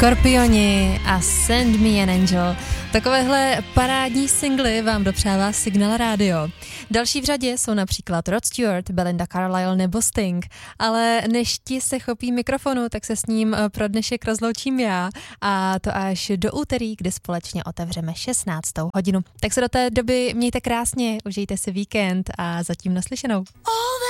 Skorpioni a Send Me an Angel. Takovéhle parádní singly vám dopřává Signál Radio. Další v řadě jsou například Rod Stewart, Belinda Carlisle nebo Sting, ale než ti se chopí mikrofonu, tak se s ním pro dnešek rozloučím já, a to až do úterý, kdy společně otevřeme 16. hodinu. Tak se do té doby mějte krásně, užijte si víkend a zatím naslyšenou.